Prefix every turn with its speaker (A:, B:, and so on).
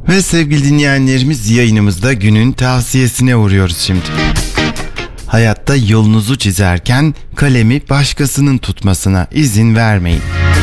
A: Ve sevgili dinleyenlerimiz, yayınımızda günün tavsiyesine uğruyoruz şimdi. Hayatta yolunuzu çizerken kalemi başkasının tutmasına izin vermeyin.